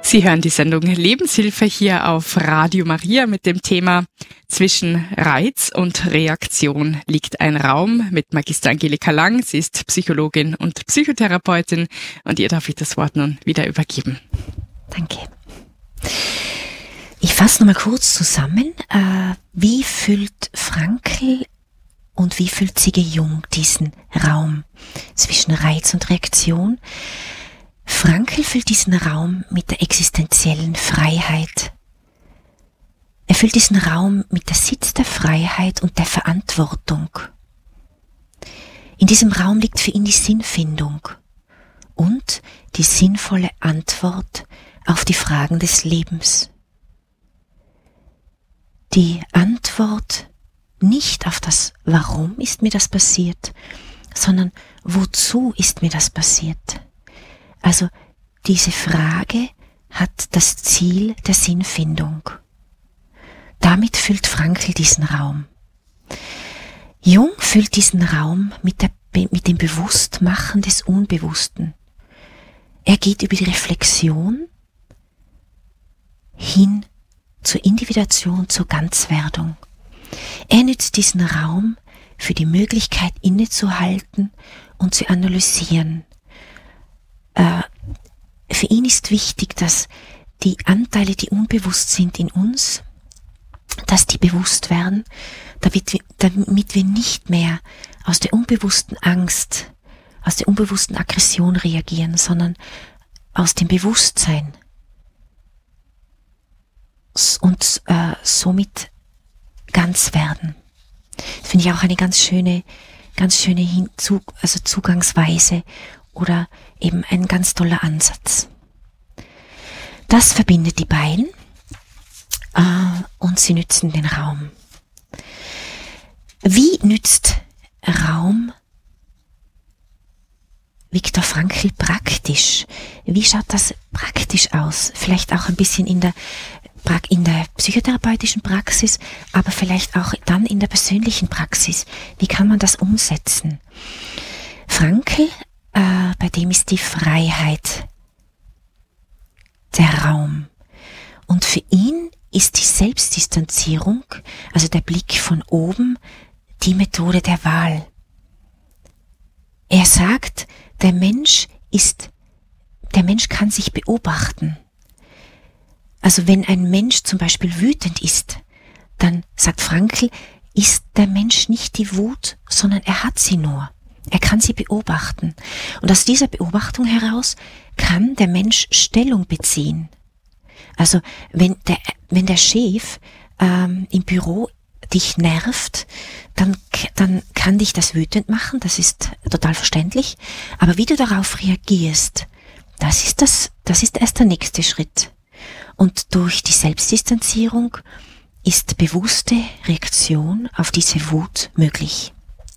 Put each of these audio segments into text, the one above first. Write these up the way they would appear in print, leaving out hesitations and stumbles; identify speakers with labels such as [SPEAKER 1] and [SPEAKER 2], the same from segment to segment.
[SPEAKER 1] Sie hören die Sendung Lebenshilfe hier auf Radio Maria mit dem Thema Zwischen Reiz und Reaktion liegt ein Raum mit Magister Angelika Lang. Sie ist Psychologin und Psychotherapeutin und ihr darf ich das Wort nun wieder übergeben.
[SPEAKER 2] Danke. Ich fasse nochmal kurz zusammen. Wie füllt Frankl und wie füllt Sigge Jung diesen Raum zwischen Reiz und Reaktion? Frankl füllt diesen Raum mit der existenziellen Freiheit. Er füllt diesen Raum mit der Sitz der Freiheit und der Verantwortung. In diesem Raum liegt für ihn die Sinnfindung und die sinnvolle Antwort auf die Fragen des Lebens. Die Antwort nicht auf das Warum ist mir das passiert, sondern wozu ist mir das passiert? Also diese Frage hat das Ziel der Sinnfindung. Damit füllt Frankl diesen Raum. Jung füllt diesen Raum mit dem Bewusstmachen des Unbewussten. Er geht über die Reflexion hin zur Individuation, zur Ganzwerdung. Er nützt diesen Raum für die Möglichkeit innezuhalten und zu analysieren. Für ihn ist wichtig, dass die Anteile, die unbewusst sind in uns, dass die bewusst werden, damit wir nicht mehr aus der unbewussten Angst, aus der unbewussten Aggression reagieren, sondern aus dem Bewusstsein und somit ganz werden. Das finde ich auch eine ganz schöne Zugangsweise oder eben ein ganz toller Ansatz. Das verbindet die beiden und sie nützen den Raum. Wie nützt Raum Viktor Frankl praktisch? Wie schaut das praktisch aus? Vielleicht auch ein bisschen in der psychotherapeutischen Praxis, aber vielleicht auch dann in der persönlichen Praxis. Wie kann man das umsetzen? Frankl, bei dem ist die Freiheit der Raum. Und für ihn ist die Selbstdistanzierung, also der Blick von oben, die Methode der Wahl. Er sagt, der Mensch kann sich beobachten. Also wenn ein Mensch zum Beispiel wütend ist, dann, sagt Frankl, ist der Mensch nicht die Wut, sondern er hat sie nur. Er kann sie beobachten. Und aus dieser Beobachtung heraus kann der Mensch Stellung beziehen. Also wenn der Chef im Büro dich nervt, dann kann dich das wütend machen, das ist total verständlich. Aber wie du darauf reagierst, das ist erst der nächste Schritt. Und durch die Selbstdistanzierung ist bewusste Reaktion auf diese Wut möglich.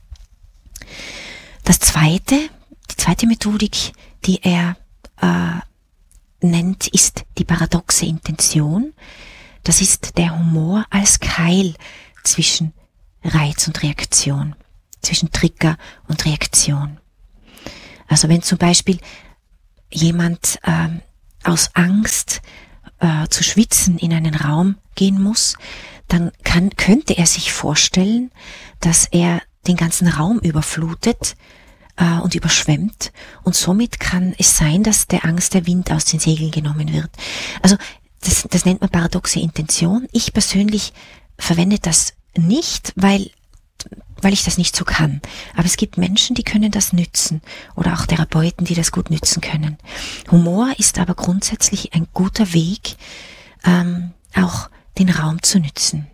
[SPEAKER 2] Die zweite Methodik, die er nennt, ist die paradoxe Intention. Das ist der Humor als Keil zwischen Reiz und Reaktion, zwischen Trigger und Reaktion. Also wenn zum Beispiel jemand aus Angst zu schwitzen in einen Raum gehen muss, dann könnte er sich vorstellen, dass er den ganzen Raum überflutet und überschwemmt und somit kann es sein, dass der Angst der Wind aus den Segeln genommen wird. Also das nennt man paradoxe Intention. Ich persönlich verwende das nicht, weil ich das nicht so kann. Aber es gibt Menschen, die können das nützen oder auch Therapeuten, die das gut nützen können. Humor ist aber grundsätzlich ein guter Weg, auch den Raum zu nützen.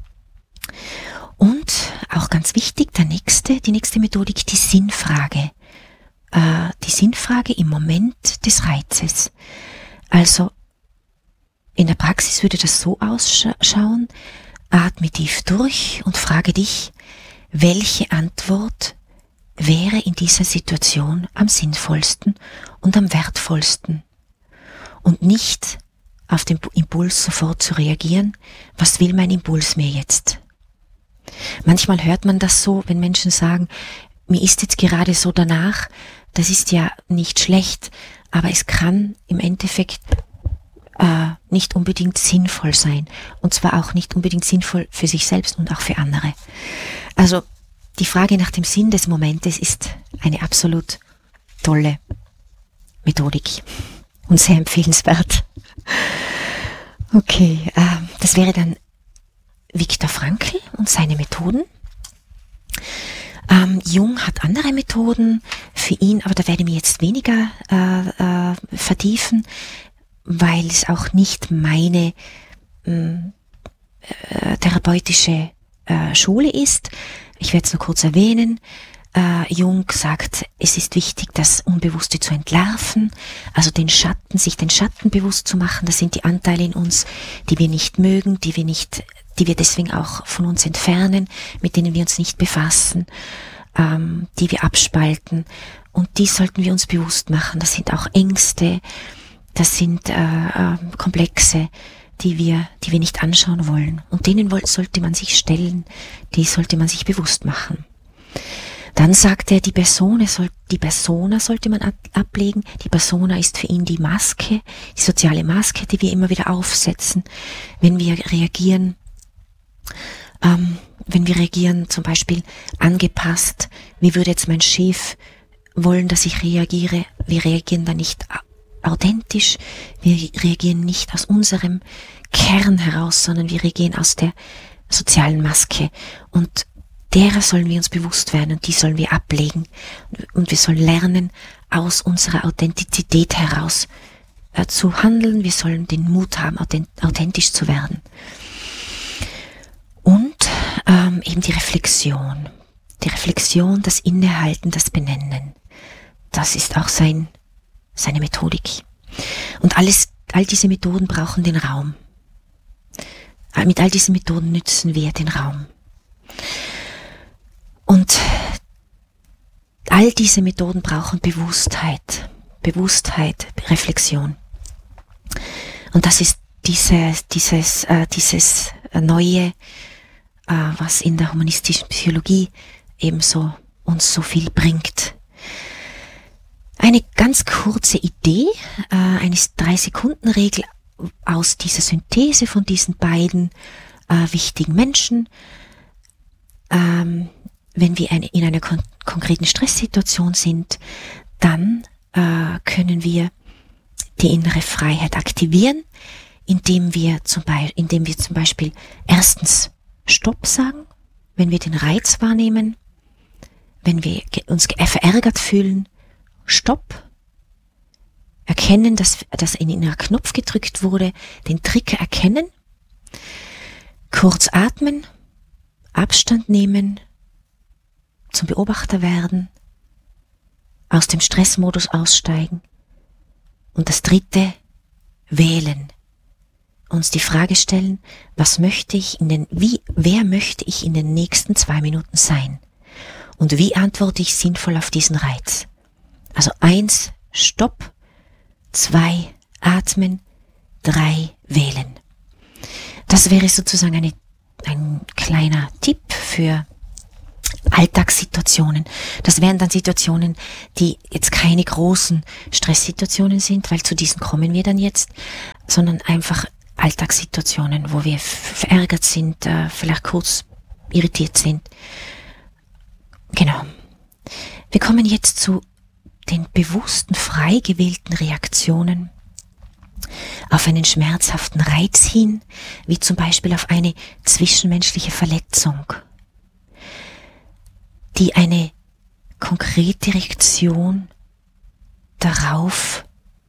[SPEAKER 2] Und auch ganz wichtig, die nächste Methodik, die Sinnfrage. Die Sinnfrage im Moment des Reizes. Also in der Praxis würde das so ausschauen: Atme tief durch und frage dich, welche Antwort wäre in dieser Situation am sinnvollsten und am wertvollsten? Und nicht auf den Impuls sofort zu reagieren, was will mein Impuls mir jetzt? Manchmal hört man das so, wenn Menschen sagen, mir ist jetzt gerade so danach, das ist ja nicht schlecht, aber es kann im Endeffekt nicht unbedingt sinnvoll sein. Und zwar auch nicht unbedingt sinnvoll für sich selbst und auch für andere. Also die Frage nach dem Sinn des Momentes ist eine absolut tolle Methodik und sehr empfehlenswert. Okay, das wäre dann Viktor Frankl und seine Methoden. Jung hat andere Methoden für ihn, aber da werde ich mich jetzt weniger vertiefen, weil es auch nicht meine therapeutische Schule ist. Ich werde es nur kurz erwähnen. Jung sagt, es ist wichtig, das Unbewusste zu entlarven, also sich den Schatten bewusst zu machen. Das sind die Anteile in uns, die wir nicht mögen, die wir deswegen auch von uns entfernen, mit denen wir uns nicht befassen, die wir abspalten. Und die sollten wir uns bewusst machen. Das sind auch Ängste, das sind Komplexe, die wir nicht anschauen wollen. Und denen sollte man sich stellen, die sollte man sich bewusst machen. Dann sagt er, die Persona sollte man ablegen. Die Persona ist für ihn die Maske, die soziale Maske, die wir immer wieder aufsetzen, wenn wir reagieren. Zum Beispiel angepasst, wie würde jetzt mein Chef wollen, dass ich reagiere? Wir reagieren da nicht authentisch, wir reagieren nicht aus unserem Kern heraus, sondern wir reagieren aus der sozialen Maske. Und derer sollen wir uns bewusst werden und die sollen wir ablegen. Und wir sollen lernen, aus unserer Authentizität heraus zu handeln. Wir sollen den Mut haben, authentisch zu werden. Und eben die Reflexion. Die Reflexion, das Innehalten, das Benennen. Das ist auch seine Methodik. Und all diese Methoden brauchen den Raum. Mit all diesen Methoden nützen wir den Raum. Und all diese Methoden brauchen Bewusstheit, Reflexion. Und das ist dieses Neue, was in der humanistischen Psychologie ebenso uns so viel bringt. Eine ganz kurze Idee, eine 3-Sekunden-Regel aus dieser Synthese von diesen beiden wichtigen Menschen. Wenn wir in einer konkreten Stresssituation sind, dann können wir die innere Freiheit aktivieren, indem wir zum Beispiel erstens Stopp sagen, wenn wir den Reiz wahrnehmen, wenn wir uns verärgert fühlen, Stopp, erkennen, dass ein innerer Knopf gedrückt wurde, den Trigger erkennen, kurz atmen, Abstand nehmen, zum Beobachter werden, aus dem Stressmodus aussteigen und das 3. wählen. Uns die Frage stellen, wer möchte ich in den nächsten 2 Minuten sein? Und wie antworte ich sinnvoll auf diesen Reiz? Also 1, Stopp, 2, atmen, 3, wählen. Das wäre sozusagen ein kleiner Tipp für Alltagssituationen. Das wären dann Situationen, die jetzt keine großen Stresssituationen sind, weil zu diesen kommen wir dann jetzt, sondern einfach Alltagssituationen, wo wir verärgert sind, vielleicht kurz irritiert sind. Genau. Wir kommen jetzt zu den bewussten, frei gewählten Reaktionen auf einen schmerzhaften Reiz hin, wie zum Beispiel auf eine zwischenmenschliche Verletzung, die eine konkrete Reaktion darauf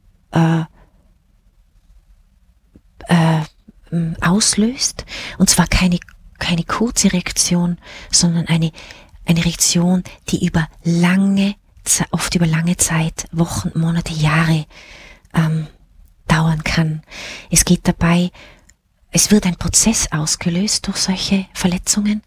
[SPEAKER 2] auslöst, und zwar keine kurze Reaktion, sondern eine Reaktion, die oft über lange Zeit, Wochen, Monate, Jahre dauern kann. Es wird ein Prozess ausgelöst durch solche Verletzungen,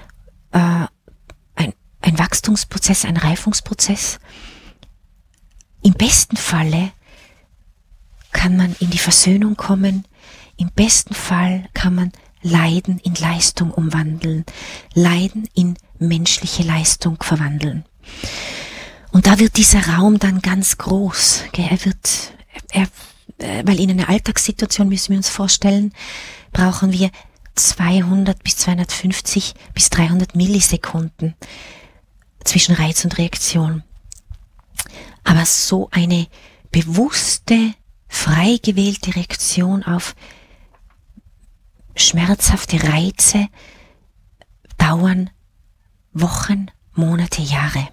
[SPEAKER 2] ein Wachstumsprozess, ein Reifungsprozess. Im besten Falle kann man in die Versöhnung kommen, im besten Fall kann man Leiden in Leistung umwandeln, Leiden in menschliche Leistung verwandeln. Und da wird dieser Raum dann ganz groß. weil in einer Alltagssituation, müssen wir uns vorstellen, brauchen wir 200 bis 250 bis 300 Millisekunden zwischen Reiz und Reaktion. Aber so eine bewusste, frei gewählte Reaktion auf schmerzhafte Reize dauern Wochen, Monate, Jahre.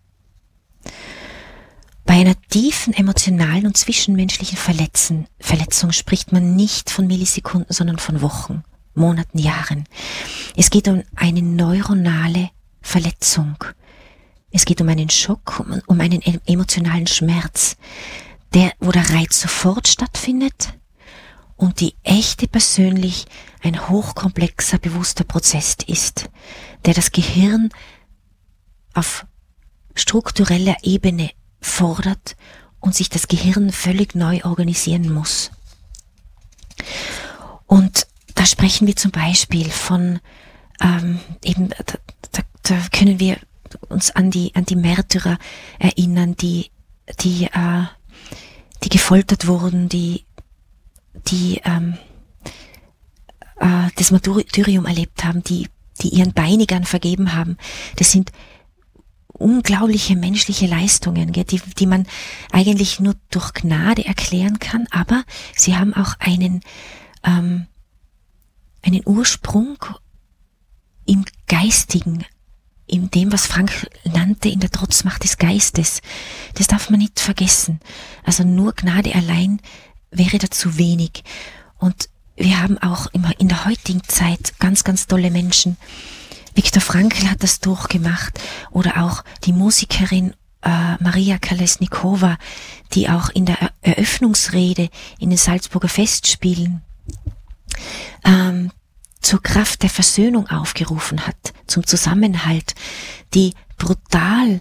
[SPEAKER 2] Bei einer tiefen emotionalen und zwischenmenschlichen Verletzung spricht man nicht von Millisekunden, sondern von Wochen, Monaten, Jahren. Es geht um eine neuronale Verletzung. Es geht um einen Schock, um einen emotionalen Schmerz, wo der Reiz sofort stattfindet und die echte persönlich ein hochkomplexer, bewusster Prozess ist, der das Gehirn auf struktureller Ebene fordert und sich das Gehirn völlig neu organisieren muss. Und da sprechen wir zum Beispiel von da können wir uns an die Märtyrer erinnern, die gefoltert wurden, die das Martyrium erlebt haben, die ihren Peinigern vergeben haben. Das sind unglaubliche menschliche Leistungen, die man eigentlich nur durch Gnade erklären kann, aber sie haben auch einen Ursprung im Geistigen, in dem, was Frank nannte, in der Trotzmacht des Geistes. Das darf man nicht vergessen. Also nur Gnade allein wäre dazu wenig. Und wir haben auch immer in der heutigen Zeit ganz, ganz tolle Menschen. Viktor Frankl hat das durchgemacht, oder auch die Musikerin Maria Kolesnikova, die auch in der Eröffnungsrede in den Salzburger Festspielen zur Kraft der Versöhnung aufgerufen hat, zum Zusammenhalt, die brutales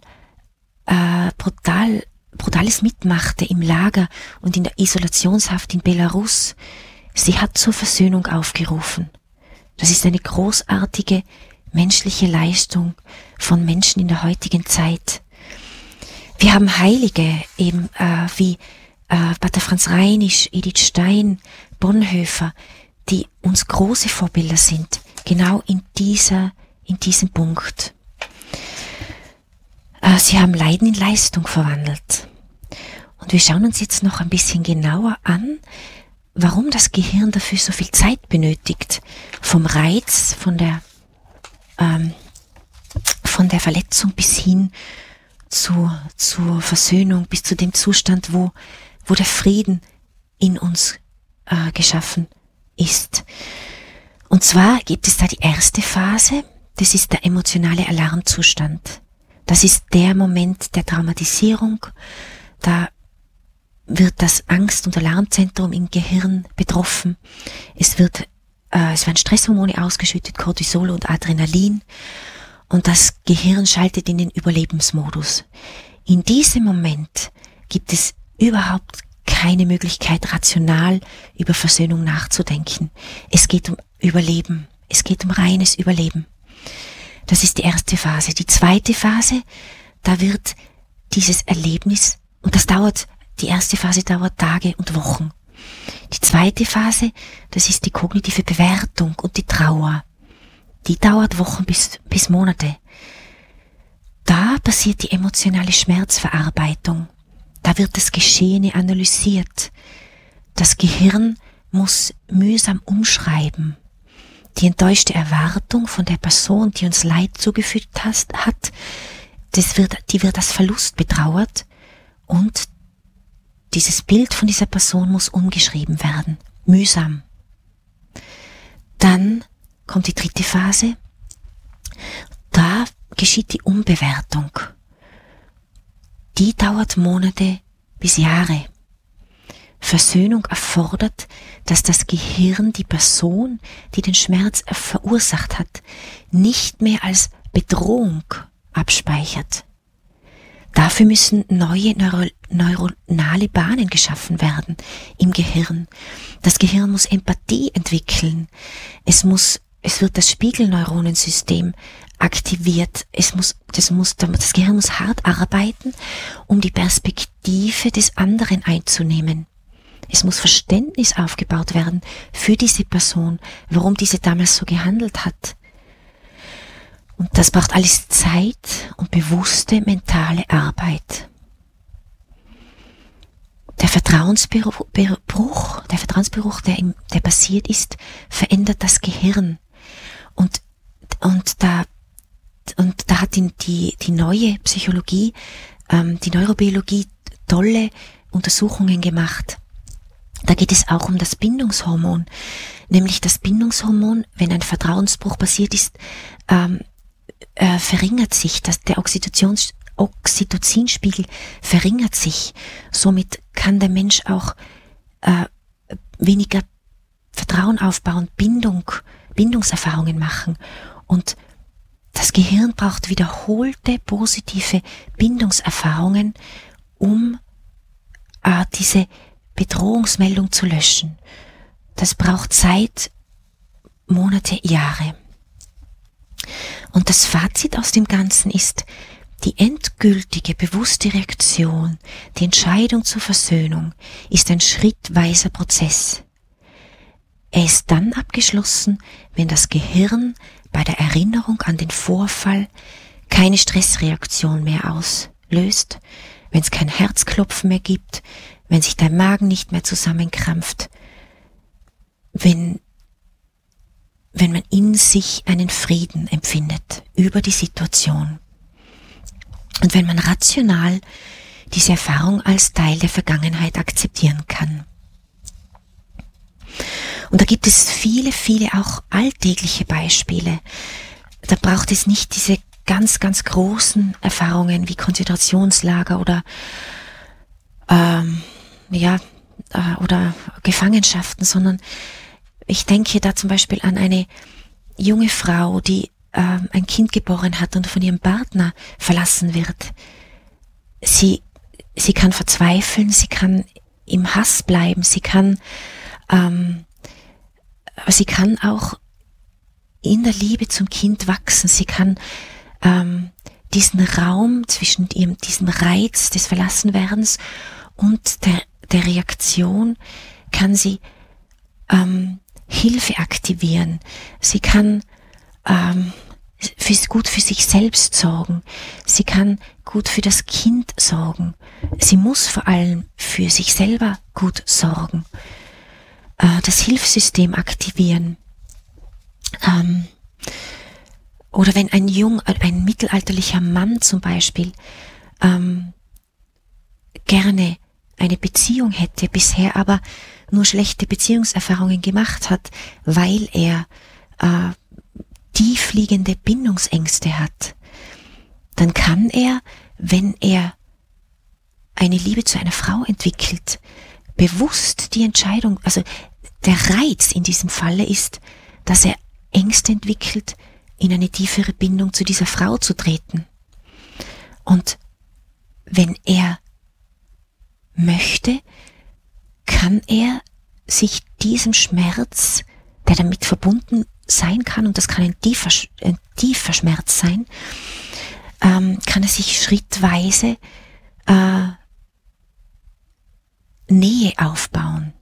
[SPEAKER 2] mitmachte im Lager und in der Isolationshaft in Belarus. Sie hat zur Versöhnung aufgerufen. Das ist eine großartige menschliche Leistung von Menschen in der heutigen Zeit. Wir haben Heilige eben wie Pater Franz Reinisch, Edith Stein, Bonhoeffer, die uns große Vorbilder sind, genau in diesem Punkt. Sie haben Leiden in Leistung verwandelt. Und wir schauen uns jetzt noch ein bisschen genauer an, warum das Gehirn dafür so viel Zeit benötigt. Vom Reiz, von der Verletzung bis hin zur Versöhnung, bis zu dem Zustand, wo der Frieden in uns geschaffen ist. Und zwar gibt es da die erste Phase, das ist der emotionale Alarmzustand. Das ist der Moment der Traumatisierung, da wird das Angst- und Alarmzentrum im Gehirn betroffen. Es werden Stresshormone ausgeschüttet, Cortisol und Adrenalin, und das Gehirn schaltet in den Überlebensmodus. In diesem Moment gibt es überhaupt keine Möglichkeit, rational über Versöhnung nachzudenken. Es geht um Überleben. Es geht um reines Überleben. Das ist die erste Phase. Die zweite Phase, da wird dieses Erlebnis, und die erste Phase dauert Tage und Wochen. Die zweite Phase, das ist die kognitive Bewertung und die Trauer. Die dauert Wochen bis Monate. Da passiert die emotionale Schmerzverarbeitung. Da wird das Geschehene analysiert. Das Gehirn muss mühsam umschreiben. Die enttäuschte Erwartung von der Person, die uns Leid zugefügt hat, die wird als Verlust betrauert, und dieses Bild von dieser Person muss umgeschrieben werden. Mühsam. Dann kommt die dritte Phase. Da geschieht die Umbewertung. Die dauert Monate bis Jahre. Versöhnung erfordert, dass das Gehirn die Person, die den Schmerz verursacht hat, nicht mehr als Bedrohung abspeichert. Dafür müssen neue neuronale Bahnen geschaffen werden im Gehirn. Das Gehirn muss Empathie entwickeln. Das Spiegelneuronensystem aktiviert. Das Gehirn muss hart arbeiten, um die Perspektive des anderen einzunehmen. Es muss Verständnis aufgebaut werden für diese Person, warum diese damals so gehandelt hat. Und das braucht alles Zeit und bewusste mentale Arbeit. Der Vertrauensbruch, der passiert ist, verändert das Gehirn. Und da hat die neue Psychologie, die Neurobiologie tolle Untersuchungen gemacht. Da geht es auch um das Bindungshormon. Nämlich das Bindungshormon, wenn ein Vertrauensbruch passiert ist, verringert sich, der Oxytocinspiegel verringert sich. Somit kann der Mensch auch weniger Vertrauen aufbauen, Bindungserfahrungen machen. Und das Gehirn braucht wiederholte positive Bindungserfahrungen, um diese Bedrohungsmeldung zu löschen. Das braucht Zeit, Monate, Jahre. Und das Fazit aus dem Ganzen ist, die endgültige, bewusste Reaktion, die Entscheidung zur Versöhnung, ist ein schrittweiser Prozess. Er ist dann abgeschlossen, wenn das Gehirn bei der Erinnerung an den Vorfall keine Stressreaktion mehr auslöst, wenn es kein Herzklopfen mehr gibt, wenn sich der Magen nicht mehr zusammenkrampft, wenn man in sich einen Frieden empfindet über die Situation. Und wenn man rational diese Erfahrung als Teil der Vergangenheit akzeptieren kann. Und da gibt es viele, viele auch alltägliche Beispiele. Da braucht es nicht diese ganz, ganz großen Erfahrungen wie Konzentrationslager oder oder Gefangenschaften, sondern ich denke da zum Beispiel an eine junge Frau, die ein Kind geboren hat und von ihrem Partner verlassen wird. Sie kann verzweifeln, sie kann im Hass bleiben, sie kann auch in der Liebe zum Kind wachsen, sie kann diesen Raum zwischen diesem Reiz des Verlassenwerdens und der Reaktion kann sie Hilfe aktivieren. Sie kann gut für sich selbst sorgen. Sie kann gut für das Kind sorgen. Sie muss vor allem für sich selber gut sorgen. Das Hilfssystem aktivieren. Oder wenn ein mittelalterlicher Mann zum Beispiel gerne eine Beziehung hätte, bisher aber nur schlechte Beziehungserfahrungen gemacht hat, weil er tiefliegende Bindungsängste hat, dann kann er, wenn er eine Liebe zu einer Frau entwickelt, bewusst die Entscheidung, also der Reiz in diesem Falle ist, dass er Ängste entwickelt, in eine tiefere Bindung zu dieser Frau zu treten. Und wenn er möchte, kann er sich diesem Schmerz, der damit verbunden sein kann, und das kann ein tiefer Schmerz sein, kann er sich schrittweise Nähe aufbauen.